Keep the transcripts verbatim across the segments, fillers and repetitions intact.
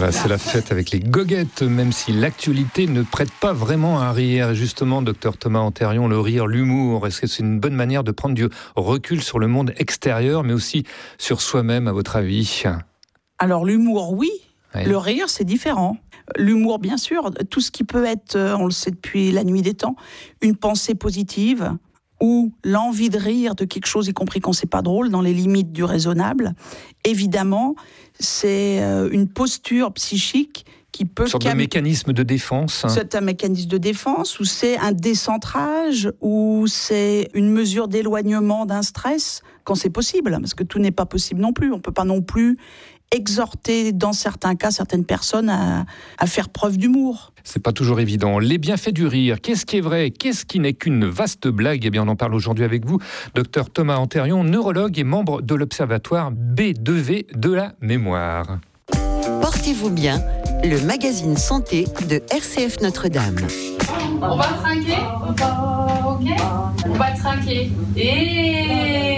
Voilà, c'est la fête avec les goguettes, même si l'actualité ne prête pas vraiment à rire. Justement, docteur Thomas Anthérion, le rire, l'humour, est-ce que c'est une bonne manière de prendre du recul sur le monde extérieur, mais aussi sur soi-même, à votre avis ? Alors l'humour, oui. Oui. Le rire, c'est différent. L'humour, bien sûr, tout ce qui peut être, on le sait depuis la nuit des temps, une pensée positive ou l'envie de rire de quelque chose, y compris quand c'est pas drôle, dans les limites du raisonnable. Évidemment, c'est une posture psychique qui peut... Une sorte cam... de mécanisme de défense. C'est un mécanisme de défense, ou c'est un décentrage, ou c'est une mesure d'éloignement d'un stress, quand c'est possible, parce que tout n'est pas possible non plus. On peut pas non plus exhorter, dans certains cas, certaines personnes à, à faire preuve d'humour. C'est pas toujours évident. Les bienfaits du rire, qu'est-ce qui est vrai, qu'est-ce qui n'est qu'une vaste blague ? Eh bien, on en parle aujourd'hui avec vous, docteur Thomas Anthérion, neurologue et membre de l'Observatoire B deux V de la mémoire. Portez-vous bien, le magazine santé de R C F Notre-Dame. On va trinquer ? Ok ? On va trinquer. Et...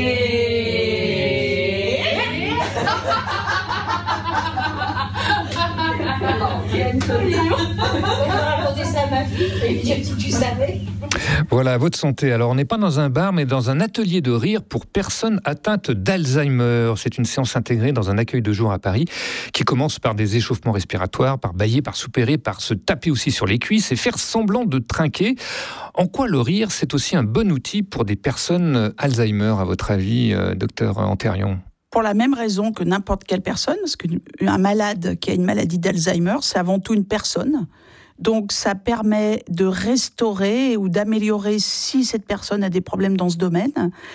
Voilà, votre santé. Alors, on n'est pas dans un bar, mais dans un atelier de rire pour personnes atteintes d'Alzheimer. C'est une séance intégrée dans un accueil de jour à Paris qui commence par des échauffements respiratoires, par bâiller, par soupirer, par se taper aussi sur les cuisses et faire semblant de trinquer. En quoi le rire, c'est aussi un bon outil pour des personnes Alzheimer, à votre avis, euh, docteur Anthérion ? Pour la même raison que n'importe quelle personne, parce qu'un malade qui a une maladie d'Alzheimer, c'est avant tout une personne. Donc ça permet de restaurer ou d'améliorer, si cette personne a des problèmes dans ce domaine,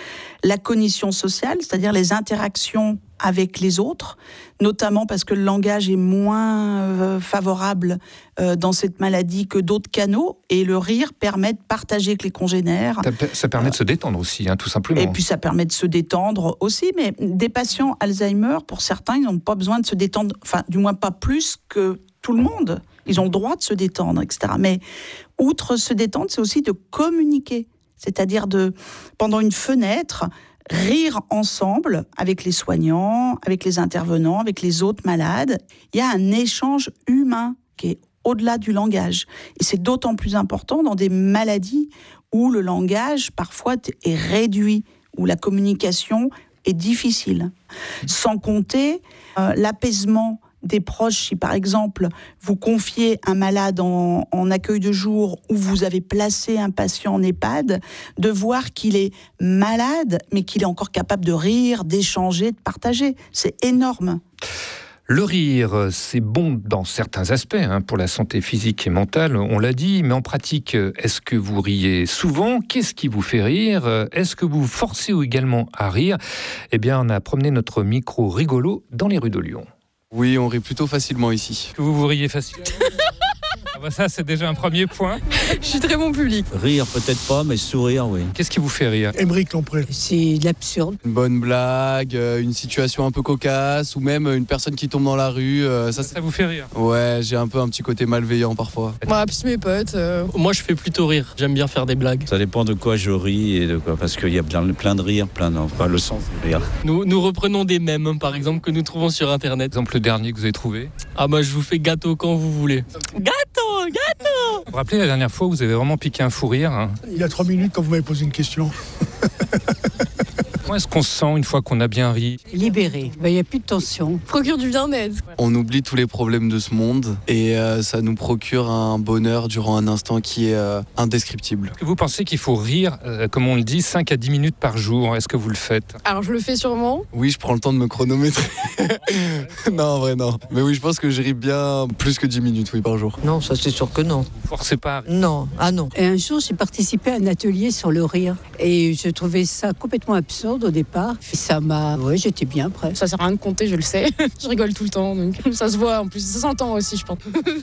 la cognition sociale, c'est-à-dire les interactions avec les autres, notamment parce que le langage est moins euh, favorable euh, dans cette maladie que d'autres canaux, et le rire permet de partager avec les congénères. Ça permet de se détendre aussi, hein, tout simplement. Et puis ça permet de se détendre aussi, mais des patients Alzheimer, pour certains, ils n'ont pas besoin de se détendre, enfin du moins pas plus que tout le monde. Ils ont le droit de se détendre, et cetera. Mais outre se détendre, c'est aussi de communiquer, c'est-à-dire de, pendant une fenêtre, rire ensemble avec les soignants, avec les intervenants, avec les autres malades. Il y a un échange humain qui est au-delà du langage. Et c'est d'autant plus important dans des maladies où le langage, parfois, est réduit, où la communication est difficile. Sans compter euh, l'apaisement des proches, si par exemple vous confiez un malade en, en accueil de jour ou vous avez placé un patient en EHPAD, de voir qu'il est malade, mais qu'il est encore capable de rire, d'échanger, de partager. C'est énorme. Le rire, c'est bon dans certains aspects, hein, pour la santé physique et mentale, on l'a dit, mais en pratique, est-ce que vous riez souvent ? Qu'est-ce qui vous fait rire ? Est-ce que vous vous forcez également à rire ? Eh bien, on a promené notre micro rigolo dans les rues de Lyon. Oui, on rit plutôt facilement ici. Que vous vous riez facilement ? Ah bah ça, c'est déjà un premier point. Je suis très bon public. Rire, peut-être pas, mais sourire, oui. Qu'est-ce qui vous fait rire ? Aymeric Lompré. C'est de l'absurde. Une bonne blague, une situation un peu cocasse, ou même une personne qui tombe dans la rue. Ça, ça vous fait rire ? Ouais, j'ai un peu un petit côté malveillant parfois. Moi, plus mes potes. Euh... Moi, je fais plutôt rire. J'aime bien faire des blagues. Ça dépend de quoi je ris et de quoi, parce qu'il y a plein, plein de rires, plein de, enfin, le sens du rire. Nous, nous reprenons des mèmes, par exemple, que nous trouvons sur Internet. Par exemple, le dernier que vous avez trouvé ? Ah bah, je vous fais gâteau quand vous voulez. Gâteau, gâteau. Vous vous rappelez la dernière fois où vous avez vraiment piqué un fou rire, hein ? Il y a trois minutes quand vous m'avez posé une question. Comment est-ce qu'on se sent une fois qu'on a bien ri ? Libéré. Il n'y a plus de tension. Procure du bien-être. On oublie tous les problèmes de ce monde et euh, ça nous procure un bonheur durant un instant qui est euh, indescriptible. Est-ce que vous pensez qu'il faut rire, euh, comme on le dit, cinq à dix minutes par jour ? Est-ce que vous le faites ? Alors je le fais sûrement. Oui, je prends le temps de me chronométrer. Non, en vrai, non. Mais oui, je pense que je ris bien plus que dix minutes, oui, par jour. Non, ça c'est sûr que non. Vous forcez pas à rire ? Non, ah non. Et un jour, j'ai participé à un atelier sur le rire. Et je trouvais ça complètement absurde au départ. Et ça m'a... Ouais, j'étais bien après. Ça sert à rien de compter, je le sais. Je rigole tout le temps, donc ça se voit en plus. Ça s'entend aussi, je pense.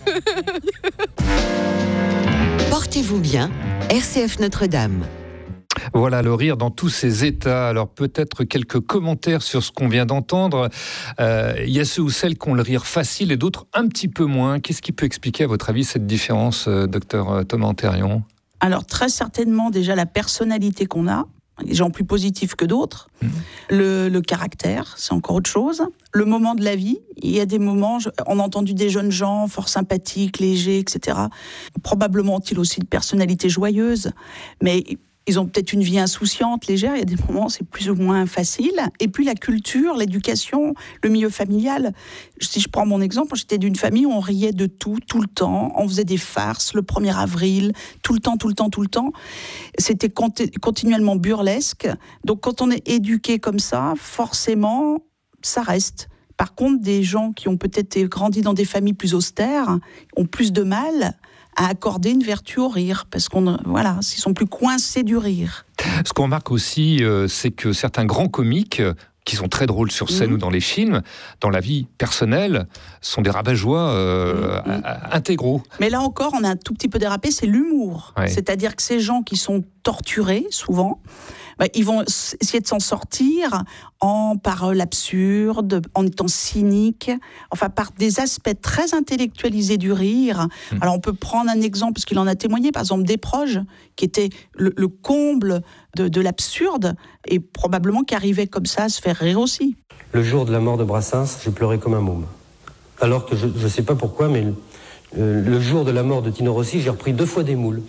Portez-vous bien, R C F Notre-Dame. Voilà, le rire dans tous ses états. Alors peut-être quelques commentaires sur ce qu'on vient d'entendre. Euh, il y a ceux ou celles qui ont le rire facile et d'autres un petit peu moins. Qu'est-ce qui peut expliquer, à votre avis, cette différence, euh, docteur Thomas Anthérion ? Alors très certainement déjà la personnalité qu'on a. des gens plus positifs que d'autres. Mmh. Le, le caractère, c'est encore autre chose. Le moment de la vie, il y a des moments, on a entendu des jeunes gens fort sympathiques, légers, et cetera. Probablement ont-ils aussi de personnalités joyeuses, mais ils ont peut-être une vie insouciante, légère. Il y a des moments, c'est plus ou moins facile. Et puis la culture, l'éducation, le milieu familial. Si je prends mon exemple, j'étais d'une famille où on riait de tout, tout le temps. On faisait des farces le premier avril, tout le temps, tout le temps, tout le temps. C'était continuellement burlesque. Donc quand on est éduqué comme ça, forcément, ça reste. Par contre, des gens qui ont peut-être grandi dans des familles plus austères ont plus de mal à accorder une vertu au rire, parce qu'on, voilà, ils sont plus coincés du rire. Ce qu'on remarque aussi, euh, c'est que certains grands comiques, euh, qui sont très drôles sur scène mmh. ou dans les films, dans la vie personnelle, sont des rabat-joie euh, mmh. intégraux. Mais là encore, on a un tout petit peu dérapé, c'est l'humour. Ouais. C'est-à-dire que ces gens qui sont torturés, souvent, bah, ils vont essayer de s'en sortir en, par l'absurde, en étant cyniques, enfin par des aspects très intellectualisés du rire. Mmh. Alors on peut prendre un exemple, parce qu'il en a témoigné, par exemple Desproges, qui était le, le comble de, de l'absurde, et probablement qui arrivait comme ça à se faire rire aussi. Le jour de la mort de Brassens, j'ai pleuré comme un môme. Alors que je ne sais pas pourquoi, mais le, euh, le jour de la mort de Tino Rossi, j'ai repris deux fois des moules.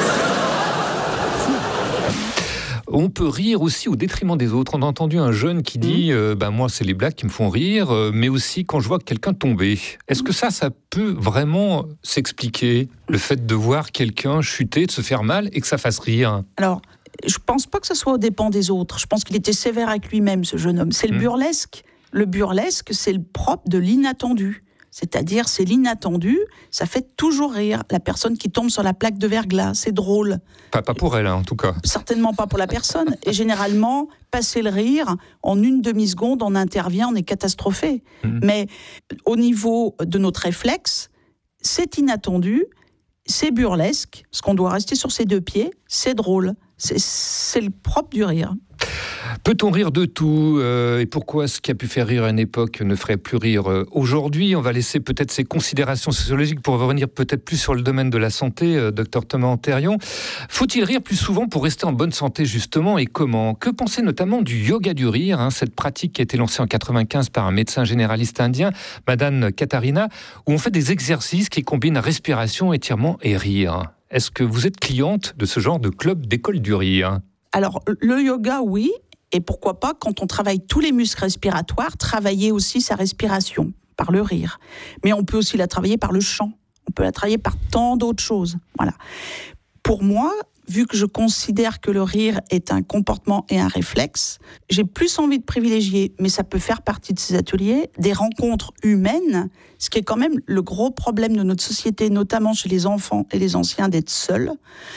On peut rire aussi au détriment des autres. On a entendu un jeune qui dit mmh. euh, bah, « moi, c'est les blagues qui me font rire, euh, mais aussi quand je vois quelqu'un tomber ». Est-ce que ça, ça peut vraiment s'expliquer, le fait de voir quelqu'un chuter, de se faire mal, et que ça fasse rire ? Alors, je ne pense pas que ce soit aux dépens des autres. Je pense qu'il était sévère avec lui-même, ce jeune homme. C'est le mmh. burlesque. Le burlesque, c'est le propre de l'inattendu. C'est-à-dire, c'est l'inattendu, ça fait toujours rire. La personne qui tombe sur la plaque de verglas, c'est drôle. Pas, pas pour elle, hein, en tout cas. Certainement pas pour la personne. Et généralement, passer le rire, en une demi-seconde, on intervient, on est catastrophé. Mmh. Mais au niveau de notre réflexe, c'est inattendu, c'est burlesque, parce qu'on doit rester sur ses deux pieds, c'est drôle. C'est, c'est le propre du rire. Peut-on rire de tout euh, et pourquoi ce qui a pu faire rire à une époque ne ferait plus rire euh, aujourd'hui ? On va laisser peut-être ces considérations sociologiques pour revenir peut-être plus sur le domaine de la santé, euh, docteur Thomas Antérion. Faut-il rire plus souvent pour rester en bonne santé justement, et comment ? Que penser notamment du yoga du rire, hein, cette pratique qui a été lancée en quatre-vingt-quinze par un médecin généraliste indien, Madan Katharina, où on fait des exercices qui combinent respiration, étirement et rire. Est-ce que vous êtes cliente de ce genre de club d'école du rire ? Alors, le yoga, oui. Et pourquoi pas, quand on travaille tous les muscles respiratoires, travailler aussi sa respiration par le rire. Mais on peut aussi la travailler par le chant. On peut la travailler par tant d'autres choses. Voilà. Pour moi, vu que je considère que le rire est un comportement et un réflexe, j'ai plus envie de privilégier, mais ça peut faire partie de ces ateliers, des rencontres humaines, ce qui est quand même le gros problème de notre société, notamment chez les enfants et les anciens, d'être seuls,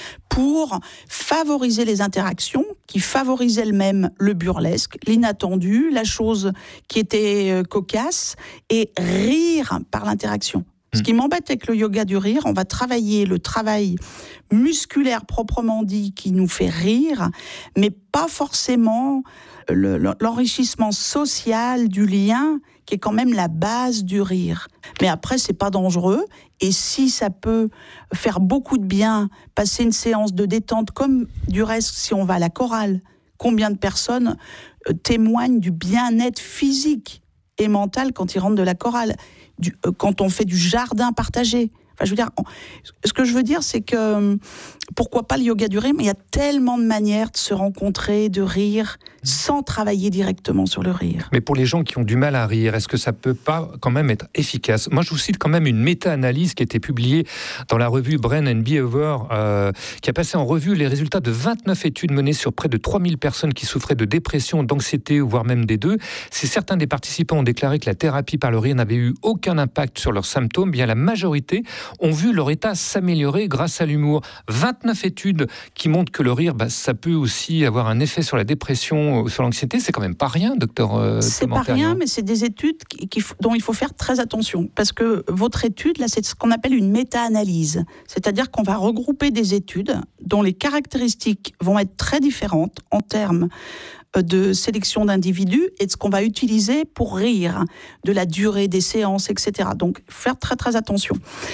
pour favoriser les interactions qui favorisent elles-mêmes le burlesque, l'inattendu, la chose qui était cocasse, et rire par l'interaction. Ce qui m'embête avec le yoga du rire, on va travailler le travail musculaire proprement dit qui nous fait rire, mais pas forcément le, l'enrichissement social du lien qui est quand même la base du rire. Mais après, c'est pas dangereux, et si ça peut faire beaucoup de bien, passer une séance de détente, comme du reste si on va à la chorale, combien de personnes témoignent du bien-être physique et mental quand ils rentrent de la chorale, du, euh, quand on fait du jardin partagé. Enfin, je veux dire, on, ce que je veux dire, c'est que pourquoi pas le yoga du rire, mais il y a tellement de manières de se rencontrer, de rire, sans travailler directement sur le rire. Mais pour les gens qui ont du mal à rire, est-ce que ça peut pas quand même être efficace ? Moi, je vous cite quand même une méta-analyse qui a été publiée dans la revue Brain and Behavior, euh, qui a passé en revue les résultats de vingt-neuf études menées sur près de trois mille personnes qui souffraient de dépression, d'anxiété, voire même des deux. Si certains des participants ont déclaré que la thérapie par le rire n'avait eu aucun impact sur leurs symptômes, bien la majorité ont vu leur état s'améliorer grâce à l'humour. vingt-neuf études qui montrent que le rire, bah, ça peut aussi avoir un effet sur la dépression, sur l'anxiété. C'est quand même pas rien, docteur euh, C'est pas rien, mais c'est des études qui, qui, dont il faut faire très attention. Parce que votre étude, là, c'est ce qu'on appelle une méta-analyse. C'est-à-dire qu'on va regrouper des études dont les caractéristiques vont être très différentes en termes de sélection d'individus et de ce qu'on va utiliser pour rire, de la durée des séances, et cetera. Donc, faire très très attention.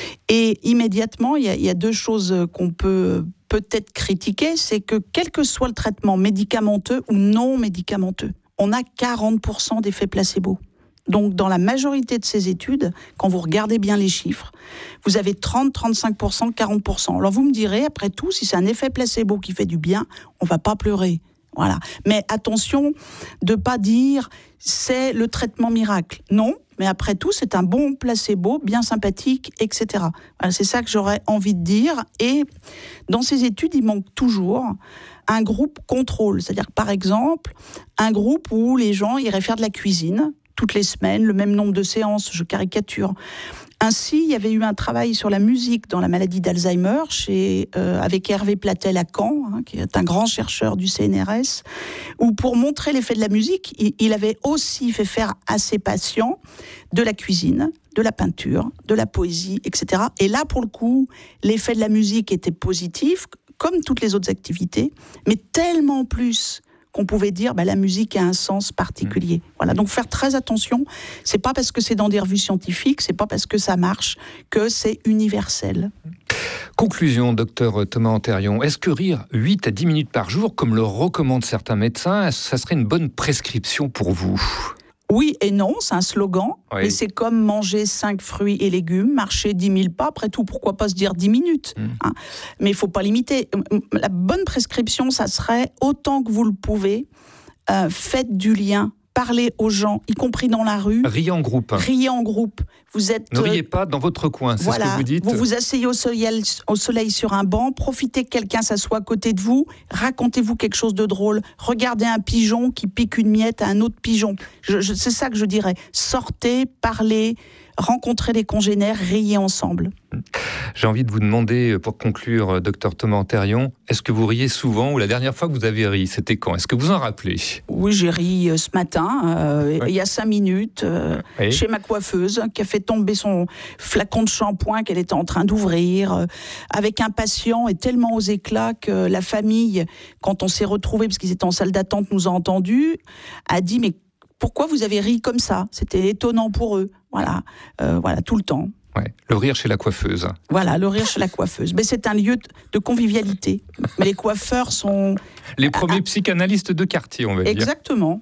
Et immédiatement, il y a, il y a deux choses qu'on peut peut-être critiquer, c'est que quel que soit le traitement médicamenteux ou non médicamenteux, on a quarante pour cent d'effets placebo. Donc, dans la majorité de ces études, quand vous regardez bien les chiffres, vous avez trente, trente-cinq pour cent, quarante pour cent. Alors, vous me direz, après tout, si c'est un effet placebo qui fait du bien, on ne va pas pleurer. Voilà. Mais attention de ne pas dire c'est le traitement miracle. Non, mais après tout, c'est un bon placebo, bien sympathique, et cetera. Voilà, c'est ça que j'aurais envie de dire. Et dans ces études, il manque toujours un groupe contrôle. C'est-à-dire que, par exemple, un groupe où les gens iraient faire de la cuisine toutes les semaines, le même nombre de séances, je caricature. Ainsi, il y avait eu un travail sur la musique dans la maladie d'Alzheimer chez, euh, avec Hervé Platel à Caen, hein, qui est un grand chercheur du C N R S, où pour montrer l'effet de la musique, il, il avait aussi fait faire à ses patients de la cuisine, de la peinture, de la poésie, et cetera. Et là, pour le coup, l'effet de la musique était positif, comme toutes les autres activités, mais tellement plus qu'on pouvait dire bah, la musique a un sens particulier. Voilà, donc faire très attention. C'est pas parce que c'est dans des revues scientifiques, c'est pas parce que ça marche que c'est universel. Conclusion, docteur Thomas Anthérion. Est-ce que rire huit à dix minutes par jour, comme le recommandent certains médecins, ça serait une bonne prescription pour vous ? Oui et non, c'est un slogan, oui. Mais c'est comme manger cinq fruits et légumes, marcher dix mille pas, après tout, pourquoi pas se dire dix minutes, mmh. hein. Mais il ne faut pas limiter. La bonne prescription, ça serait, autant que vous le pouvez, euh, faites du lien, parlez aux gens, y compris dans la rue. Riez en groupe. Riez en groupe. Vous êtes, ne riez pas dans votre coin, c'est voilà, ce que vous dites. Vous vous asseyez au soleil, au soleil sur un banc, profitez que quelqu'un s'assoit à côté de vous, racontez-vous quelque chose de drôle, regardez un pigeon qui pique une miette à un autre pigeon. Je, je, c'est ça que je dirais. Sortez, parlez, rencontrez les congénères, riez ensemble. J'ai envie de vous demander, pour conclure, docteur Thomas Anthérion, est-ce que vous riez souvent, ou la dernière fois que vous avez ri, c'était quand ? Est-ce que vous en rappelez ? Oui, j'ai ri ce matin, euh, ouais. il y a cinq minutes, euh, oui. chez ma coiffeuse, qui a fait tomber son flacon de shampoing qu'elle était en train d'ouvrir, euh, avec un patient et tellement aux éclats que la famille, quand on s'est retrouvés, parce qu'ils étaient en salle d'attente, nous a entendus, a dit « mais pourquoi vous avez ri comme ça ?» C'était étonnant pour eux, voilà, euh, voilà tout le temps. Ouais, le rire chez la coiffeuse. Voilà, le rire chez la coiffeuse. Mais c'est un lieu de convivialité. Mais les coiffeurs sont... Les premiers psychanalystes de quartier, on va dire. Exactement.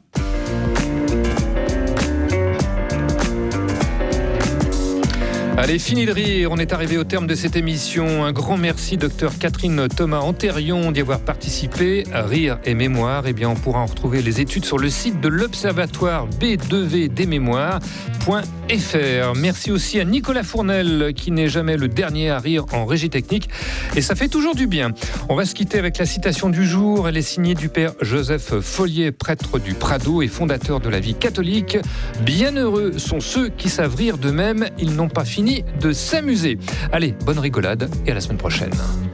Allez, fini de rire, on est arrivé au terme de cette émission. Un grand merci, docteur Catherine Thomas Anthérion, d'y avoir participé. Rire et mémoire, eh bien, on pourra en retrouver les études sur le site de l'Observatoire B deux V des mémoires point F R. Merci aussi à Nicolas Fournel, qui n'est jamais le dernier à rire en régie technique. Et ça fait toujours du bien. On va se quitter avec la citation du jour. Elle est signée du père Joseph Follier, prêtre du Prado et fondateur de la vie catholique. Bienheureux sont ceux qui savent rire d'eux-mêmes. Ils n'ont pas fini de s'amuser. Allez, bonne rigolade et à la semaine prochaine.